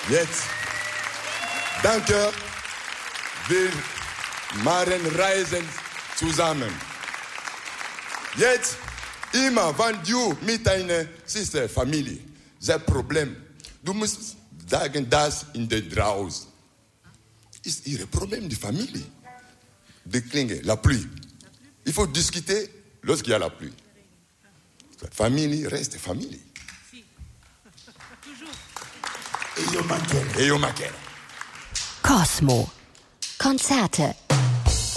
Jetzt, danke, wir machen Reisen zusammen. Jetzt, immer, wenn du mit deiner Familie das Problem, du musst sagen, das in der draußen ist ihr Problem, die Familie. Die Klinge, la pluie. Il faut discuter lorsqu'il y a la pluie. Famille reste famille. Cosmo. Konzerte